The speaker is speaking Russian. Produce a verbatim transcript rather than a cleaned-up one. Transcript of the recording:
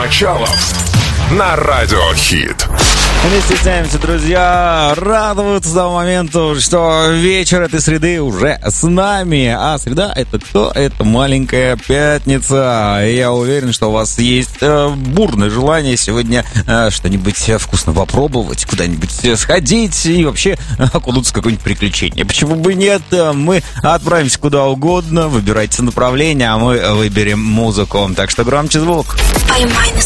Мочалов на Радио Хит. Не стесняемся, друзья, радоваться тому моменту, что вечер этой среды уже с нами. А среда — это кто? Это маленькая пятница. И я уверен, что у вас есть э, бурное желание сегодня э, что-нибудь вкусно попробовать, куда-нибудь сходить и вообще окунуться в какое-нибудь приключение. Почему бы нет? Мы отправимся куда угодно, выбирайте направление, а мы выберем музыку. Так что громче звук. Ай-майнус